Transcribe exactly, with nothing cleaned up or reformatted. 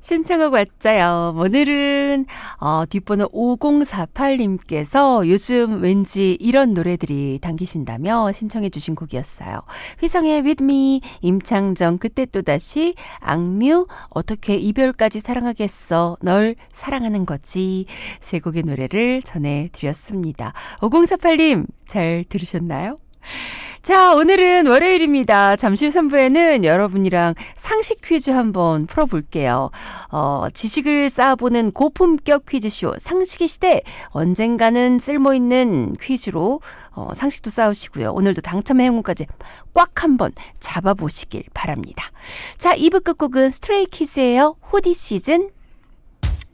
신청곡 왔자요. 오늘은 어, 뒷번호 오공사팔님께서 요즘 왠지 이런 노래들이 당기신다며 신청해 주신 곡이었어요. 휘성의 With Me, 임창정 그때 또다시, 악뮤 어떻게 이별까지 사랑하겠어, 널 사랑하는 거지, 세 곡의 노래를 전해드렸습니다. 오공사팔님 잘 들으셨나요? 자, 오늘은 월요일입니다. 잠시 후 삼 부에는 여러분이랑 상식 퀴즈 한번 풀어볼게요. 어, 지식을 쌓아보는 고품격 퀴즈쇼 상식의 시대, 언젠가는 쓸모있는 퀴즈로 어, 상식도 쌓으시고요. 오늘도 당첨의 행운까지 꽉 한번 잡아보시길 바랍니다. 자, 이 부 끝곡은 스트레이키즈예요. 호디 시즌.